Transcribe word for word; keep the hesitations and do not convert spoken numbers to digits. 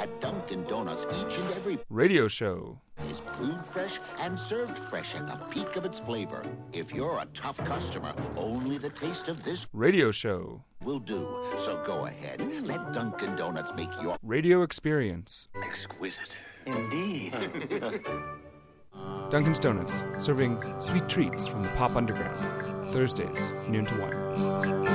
At Dunkin' Donuts, each and every Radio show. is brewed fresh and served fresh at the peak of its flavor. If you're a tough customer, only the taste of this Radio show. will do. So go ahead, let Dunkin' Donuts make your Radio experience. Exquisite. Indeed. Dunkin's Donuts, serving sweet treats from the pop underground. Thursdays, noon to one.